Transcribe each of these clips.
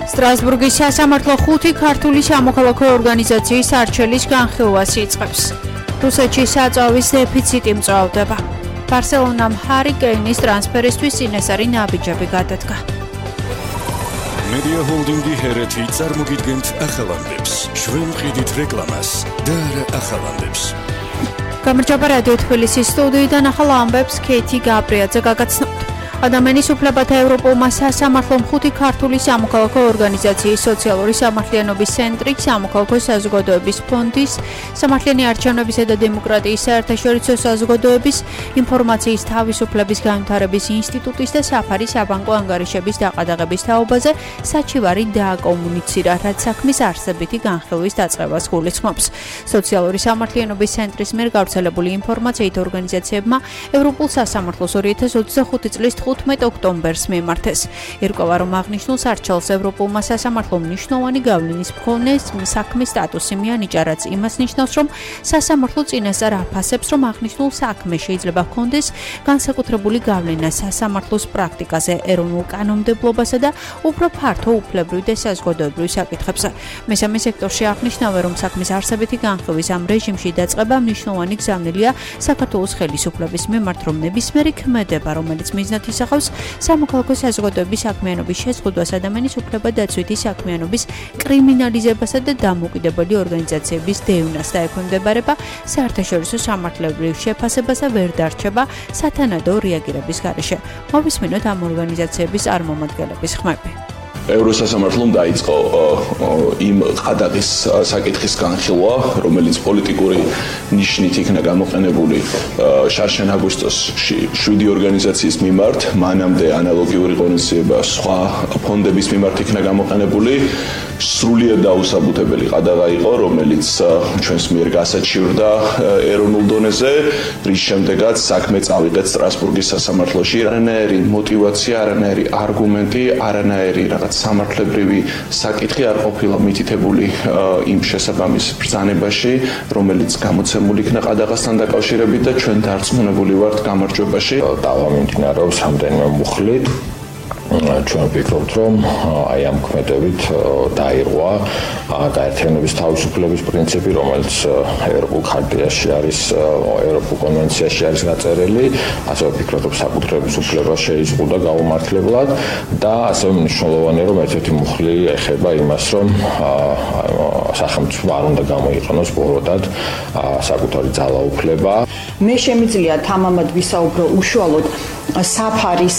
სტრასბურგის სასამართლო 5 ქართული სამოქალაქო ორგანიზაციის არჩელის განხილვას იწყებს. რუსეთში საწვავის დეფიციტი მწვავდება. ბარსელონამ ჰარი კეინის ტრანსფერისთვის წინასწარი ნაბიჯები გადადგა. Media Holding-ი ჰერეთი წარმოგიდგენთ ახალამდებს. ჩვენ ვყიდით რეკლამას და არა ახალამდებს. გამარჯობა რადიო თბილისის სტუდიიდან ახალ ამბებს ქეთი გაბრიაძე გაგაცნობთ. ადამიანის უფლებათა ევროპულმა სასამართლომ 5 ქართული სამოქალაქო ორგანიზაციის სოციალური სამართლიანობის ცენტრი, სამოქალაქო საზოგადოების ფონდის, სამართლიანი არჩევნებისა და დემოკრატიის საერთაშორისო საზოგადოების, ინფორმაციის თავისუფლების განვითარების ინსტიტუტის და საფარი საბანკო ანგარიშების დაყადაღების თაობაზე საჩივარი დააკომუნიცირა, რაც საქმის არსებითი განხილვის დაწყებას გულისხმობს. სოციალური სამართლიანობის ცენტრის მიერ გავრცელებული ინფორმაციით ორგანიზაციებმა ევროპულ სასამართლოს 2025 წლის 15 ოქტომბერს მიმართეს. ირკვევა, რომ აღნიშნულ არჩეულს ევროპულმა სასამართლომ მნიშვნელოვანი გავლენის მქონე საქმის სტატუსი მიანიჭა, რაც იმას ნიშნავს, რომ სასამართლო წინასწარ აფასებს, რომ აღნიშნულ საქმე შეიძლება ჰქონდეს განსაკუთრებული გავლენა სასამართლოს პრაქტიკაზე, ეროვნულ კანონმდებლობასა და უფრო ფართო უფლებრივ და საზოგადოებრივ საკითხებზე. მესამე სექტორში აღნიშნავენ, რომ საქმის არსებითი განხილვის ამ რეჟიმში დაწყება მნიშვნელოვანი გზავნილია საქართველოს ხელისუფლების მიმართ, რომ ნებისმიერი ქმედება, რომელიც მიზნად ისახავს სამოქალაქო საზოგადოების საქმიანობის შეზღუდვას, ადამიანის უფლებადაცვითი საქმიანობის კრიმინალიზებასა და დამოუკიდებელი ორგანიზაციების დევნას და ექვემდებარება საერთაშორისო სამართლებრივ შეფასებას და ვერ დარჩება სათანადო რეაგირების გარეშე. მოვისმინოთ ამ ორგანიზაციების წარმომადგენლების ხმები. ევროსასამართლომ დაიწყო იმ ყადაღის საკითხის განხილვა, რომელიც პოლიტიკური ნიშნით იქნა გამოყენებული შარშან აგვისტოსში 7 ორგანიზაციის მიმართ, მანამდე ანალოგიური ღონისძიება სხვა ფონდების მიმართ იქნა გამოყენებული. სრულიად დაუსაბუთებელი ყადაღა იყო, რომელიც ჩვენს მიერ გასაჩივრდა ეროვნულ დონეზე, რის შემდეგაც საქმე წავიღეთ სტრასბურგის სასამართლოში. არანაირი მოტივაცია, არანაირი არგუმენტი, არანაირი რაღაც სამართლებრივი საკითხი არ ყოფილა მითითებული იმ შესაბამის ბრძანებაში, რომელიც გამოცემული იქნა ყადაღასთან დაკავშირებით და ჩვენ დარწმუნებული ვართ გამარჯვებაში. დავა მიმდინარეობს რამდენიმე მუხლით. ჩვენ ვფიქრობთ, რომ აი ამ ქმედებით დაირღვა გაერთიანების თავისუფლების პრინციპი, რომელიც ევროპულ ხარტიაში არის, ევროპულ კონვენციაში არის გაწერილი, ასევე ვფიქრობთ, რომ საკუთრების უფლება შეიზღუდა გაუმართლებლად და ასევე მნიშვნელოვანია, რომ ერთ-ერთი მუხლი ეხება იმას, რომ სახელმწიფო არ უნდა გამოიყენოს ბოროტად საკუთარი ძალაუფლება. მე შემიძლია თამამად ვისაუბრო უშუალოდ საფარის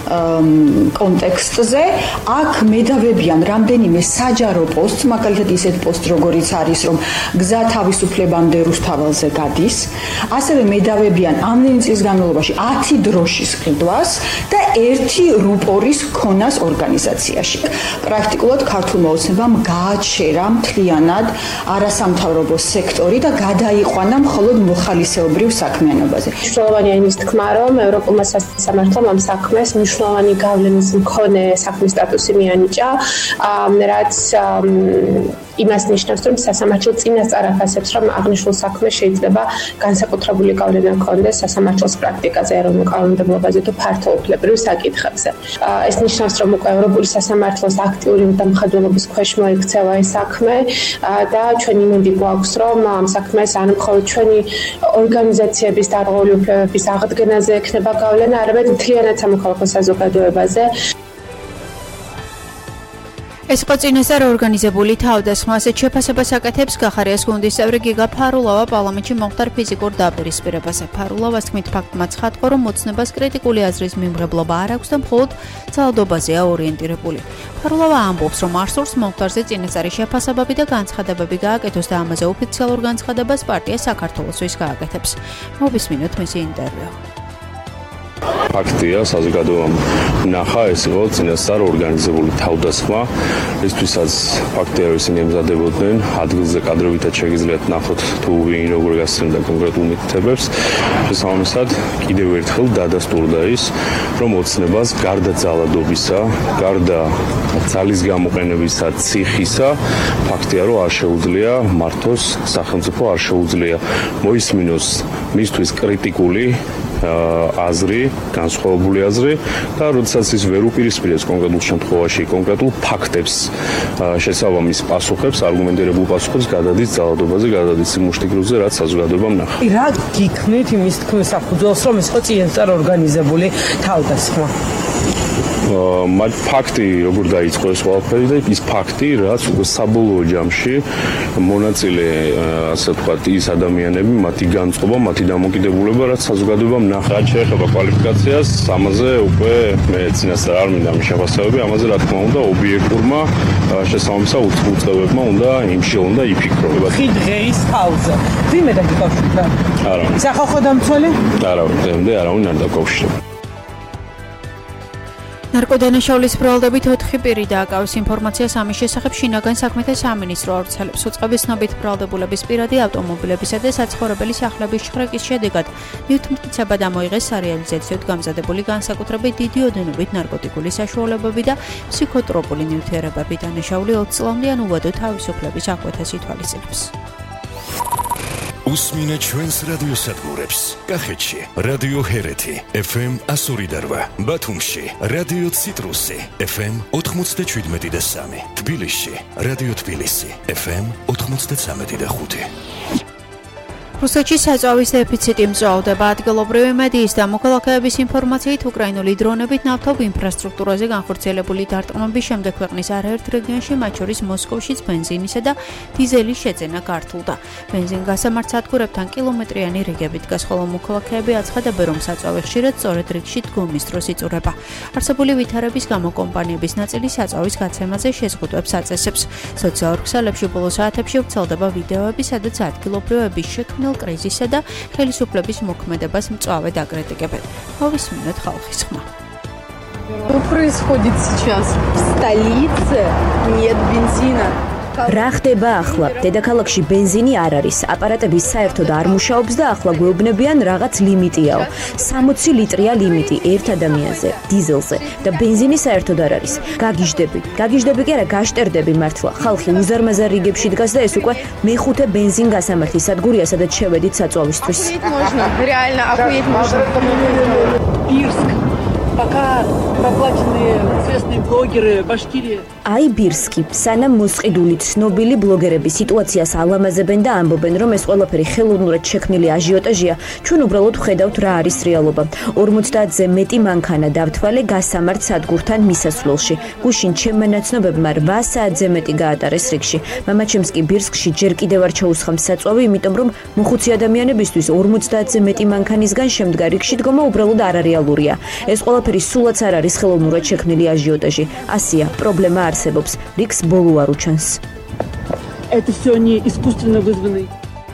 კონტექსტზე. აქ მედავებიან რამდენიმე საჯარო პოსტს, მაგალითად ისეთ პოსტს, როგორიც არის, რომ გზა თავისუფლებამდე რუსთაველზე გადის. ასევე მედავებიან ამდენი წლის განმავლობაში 10 დროშის ყიდვას და 1 რუპორის ქონას ორგანიზაციაში. პრაქტიკულად ქართულმა ოცნებამ გააჩერა მთლიანად არასამთავრობო სექტორი და გადაიყვანა მხოლოდ მოხალისეობრივ საქმიანობაზე. მნიშვნელოვანია იმის თქმა, რომ ევროპულმა სასამართლომ ამ საქმეს მნიშვნელოვანი გავლენის მქონე საქმის სტატუსი მიანიჭა, რაც იმას ნიშნავს, რომ სასამართლო წინასწარ აფასებს, რომ აღნიშნულ საქმე შეიძლება განსაკუთრებული გავლენა ჰქონდეს სასამართლოს პრაქტიკაზე, ეროვნულ კანონმდებლობაზე თუ ფართო უფლებრივ საკითხებზე. ეს ნიშნავს, რომ უკვე ევროპული სასამართლოს აქტიური დამხადველობის ქვეშ მოიქცევა ეს საქმე და ჩვენი იმედი გვაქვს, რომ ამ საქმეს არ მხოლოდ ჩვენი ორგანიზაციების დარღვეული უფლებების აღდგენაზე ექნება გავლენა, არამედ მთლიანად სამოქალაქო საზოგადოებაზე. ეს იყო წინასწარ ორგანიზებული თავდასხმა. ასეთ შეფასებას აკეთებს გახარიას გუნდის წევრი გიგა ფარულავა პარლამენტში მომხდარ ფიზიკურ დაპირისპირებაზე. ფარულავას თქმით, ფაქტმა ცხადყო, რომ მოცნებას კრიტიკული აზრის მიმღებლობა არ აქვს და მხოლოდ ძალადობაზეა ორიენტირებული. ფარულავა ამბობს, რომ არ სურს მომხდარზე წინასწარი შეფასებები და განცხადებები გააკეთოს და ამაზე ოფიციალურ განცხადებას პარტია საქართველოსთვის გააკეთებს. მოვისმინოთ მისი ინტერვიუ. ფაქტია, საზოგადოებამ ნახა, ეს იყო წინასწარ ორგანიზებული თავდასხმა, რისთვისაც ფაქტი არ ისინი ემზადებოდნენ, ადგილზე კადრებითაც შეგიძლიათ ნახოთ თუ ვინ როგორ გასცემდა კონკრეტულ მითითებებს. შესაბამისად, კიდევ ერთხელ დადასტურდა ის, რომ ოცნებას გარდა ძალადობისა, გარდა ძალის გამოყენებისა, ციხისა, ფაქტია, რომ არ შეუძლია მართოს სახელმწიფო, არ შეუძლია მოისმინოს მისთვის კრიტიკული აზრი, განსხვავებული აზრი და როდესაც ის ვერ უპირისპირებს კონკრეტულ შემთხვევაში კონკრეტულ ფაქტებს, შესაბამის პასუხებს, არგუმენტირებულ პასუხებს გადადის ძალადობაზე, გადადის მუშტიგრუზე, რაც საზოგადოებამ ნახა. რა გიქნით იმის თქმის საფუძველს, რომ ეს ხო წინასწარ ორგანიზებული თავდასხმა? მათ ფაქტი როგორ დაიწყო ეს ყველაფერი და ის ფაქტი, რაც უკვე საბოლოო ჯამში მონაწილე, ასე ვთქვათ, ის ადამიანები, მათი განწყობა, მათი დამოკიდებულება, რაც საზოგადოებამ ნახა, შეეხება კვალიფიკაციას, ამაზე უკვე მე წინასწარ არ მინდა მიშევასებები, ამაზე რა თქმა უნდა, ობიექტურმა შესაბამისად უწყებებმა უნდა იმშილონ და იფიქრონ. ხიდღეის თავზე. ვინმე დაკავშირდა? არა. სახალხო დამცველი? არა, დღემდე არავინ არ დაკავშირდა. ნარკოდანაშაულის ბრალდებით 4 პირი დააკავეს ინფორმაციას ამის შესახებ შინაგან საქმეთა სამინისტრო ავრცელებს. უწყების ცნობით ბრალდებულების პირადი ავტომობილებისა და საცხოვრებელი სახლების შხრეკის შედეგად ნივთმტკიცება დამოიღეს სარეალიზაციოდ გამზადებული განსაკუთრებით დიდი ოდენობით ნარკოტიკული საშუალებები და ფსიქოტროპული ნივთიერებები. დანაშაული 20 წლამდე ან უვადო თავისუფლების აღკვეთას ითვალისწინებს. უსმინეთ ჩვენს რადიოსადგურებს. კახეთში რადიო ჰერეთი FM 102.8, ბათუმში რადიო ციტრუსი FM 97.3, თბილისში რადიო თბილისი FM 93.5. რუსეთში საწვავის დეფიციტი მწვავდება. ადგილობრივი მედიის და მოქალაქეების ინფორმაციით უკრაინული დრონებით ნავთობ ინფრასტრუქტურაზე განხორციელებული დარტყმების შემდეგ ქვეყნის არაერთ რეგიონში, მათ შორის მოსკოვშიც ბენზინისა და დიზელის შეძენა გართულდა. ბენზინგასამართ სადგურებთან კილომეტრიანი რიგები დგას, ხოლო მოქალაქეები აცხადებენ, რომ საწვავი ხშირად სწორედ რიგში დგომის დროს იწურება. არსებული ვითარების გამო კომპანიების ნაწილი საწვავის გაცემაზე შეზღუდვებს აწესებს. სოციალურ ქსელებში ბოლო საათებში ვრცელდება ვიდეოები, სადაც ადგილობრივების შექმნილ კრიზისსა და ხელისუფლების მოქმედებას მწვავედ აკრიტიკებენ. მოვისმინოთ ხალხის ხმა. Что происходит сейчас? В столице нет бензина. რა ხდება ახლა? დედაქალაქში ბენზინი არ არის, აპარატების საერთოდ არ მუშაობს და ახლა გვეუბნებიან რაღაც ლიმიტიაო. 60 ლიტრია ლიმიტი ერთ ადამიანზე, დიზელზე და ბენზინი საერთოდ არ არის. გაგიჟდები კი არა, გაშტერდები მართლა. ხალხი უზარმაზარ რიგებში დგას და ეს უკვე მეხუთე ბენზინგასამართი სადგურია, სადაც შევედით საწვავისთვის. Охуеть можно. Бирск. Пока проплаченные известные блогеры Башкирии. აი ბირსკი, სანამ მოსყიდული ცნობილი ბლოგერები სიტუაციას ალამაზებენ და ამბობენ, რომ ეს ყველაფერი ხელოვნურად შექმნილი აჟიოტაჟია, ჩვენ უბრალოდ ვხედავთ რა არის რეალობა. 50-ზე მეტი მანქანა დავთვალე გასამართ სადგურთან მისასვლელში. გუშინ ჩემმა ნაცნობებმა 8 საათზე მეტი გაატარეს რიგში. მამაჩემს კი ბირსკში ჯერ კიდევ არ ჩაუსხამს საწვავი, იმიტომ რომ მოხუცი ადამიანებისთვის 50-ზე მეტი მანქანისგან შემდგარ რიგში დგომა უბრალოდ არარეალურია. ეს ყველაფერი სულაც არ არის ხელოვნურად შექმნილი აჟიოტაჟი. ასია, პრობლემა არსებობს. რიგს ბოლო არ უჩანს. Это всё не искусственно вызванный.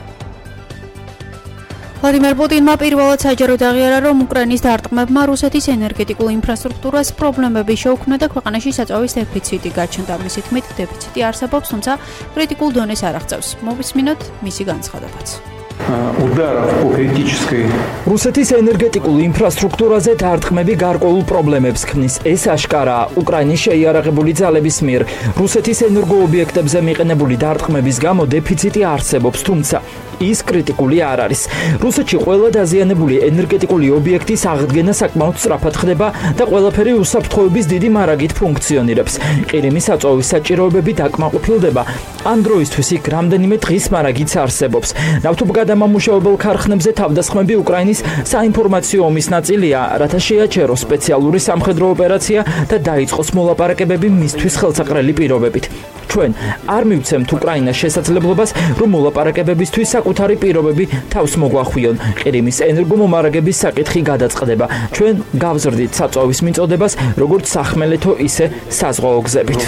ვლადიმერ პუტინმა პირველად საჯაროდ აღიარა, რომ უკრაინის დარტყმებმა რუსეთის ენერგეტიკულ ინფრასტრუქტურას პრობლემები შეუქმნა და ქვეყანაში საწვავის დეფიციტი გაჩნდა. მისი თქმით, დეფიციტი არსებობს, თუმცა კრიტიკულ დონეს არ აღწევს. მოვისმინოთ მისი განცხადებაც. Ударов по критической რუსეთის ენერგეტიკულ ინფრასტრუქტურაზე დარტყმები გარკვეულ პრობლემებს ქმნის. ეს აშკარაა უკრაინის შეიარაღებული ძალების მიერ რუსეთის ენერგოობიექტებზე მიყენებული დარტყმების გამო დეფიციტი არსებობს, თუმცა ის კრიტიკული არ არის. რუსეთში ყველა დაზიანებული ენერგეტიკული ობიექტის აღდგენა საკმაოდ სწრაფად ხდება და ყველაფერი უსაფრთხოების დიდი მარაგით ფუნქციონირებს. ყირიმის საწვავის საჭიროებები დაკმაყოფილდება. ამ დროისთვის იქ რამდენიმე დღის მარაგიც არსებობს. ნავთობგადამამუშავებელ ქარხნებზე თავდასხმები უკრაინის საინფორმაციო ომის ნაწილია, რათა შეაჩეროს სპეციალური სამხედრო ოპერაცია და დაიწყოს მოლაპარაკებები მისთვის ხელსაყრელი პირობებით. ჩვენ არ მივცემთ უკრაინას შესაძლებლობას, რომ მოლაპარაკებებისთვის საკუთარი პირობები თავს მოგვახვიონ. ყირიმის ენერგომომარაგების საკითხი გადაწყდება. ჩვენ გავზრდით საწვავის მიწოდებას, როგორც სახმელეთო, ისე საზღვაო გზებით.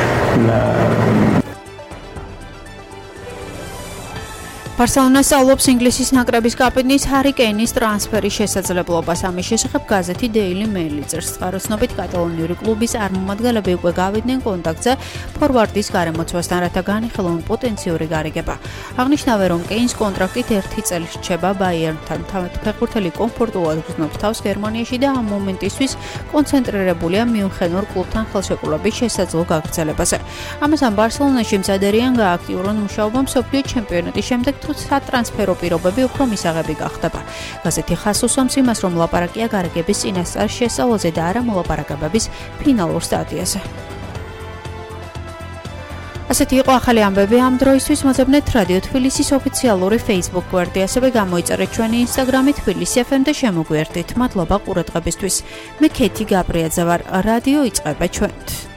ბარსელონას სწავლობს ინგლისის ნაკრების კაპიტნის ჰარი კეინის ტრანსფერის შესაძლებლობას. ამის შესახებ გაზეთი Daily Mail წერს. წყაროსნობით კატალონიური კლუბის წარმომადგენლები უკვე გავიდნენ კონტაქტზე ფორვარდის გარემოცვასთან, რათა განიხილონ პოტენციური გარიგება. აღნიშნავენ, რომ კეინს კონტრაქტით 1 წელი რჩება ბაიერნთან. ფეხბურთელი კომფორტულად გრძნობს თავს გერმანიაში და ამ მომენტისთვის კონცენტრირებულია მიუნხენურ კლუბთან ხელშეკრულების შესაძლო გაგრძელებაზე. ამასთან ბარსელონაში მზად არიან გააქტიურონ მუშაობა მსოფლიო ჩემპიონატის შემდეგ თუმცა ტრანსფერო პირობები უფრო მისაღები გახდება. გაზეთი ხას უსვამს იმას, რომ ლაპარაკია გარიგების წინასწარ შესწავლაზე და არა მოლაპარაკებების ფინალურ სტადიაზე. ასეთი იყო ახალი ამბები ამ დროისთვის. მოძებნეთ რადიო თბილისის ოფიციალური Facebook გვერდი, ასევე გამოიწერეთ ჩვენი Instagram-ი თბილისი FM და შემოგვიერთდით. მადლობა ყურადღებისთვის. მე ქეთი გაბრიაძე ვარ. რადიო იწყება ჩვენთ.